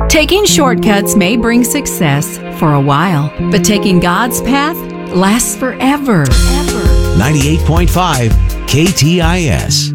Taking shortcuts may bring success for a while, but taking God's path lasts forever. 98.5 KTIS.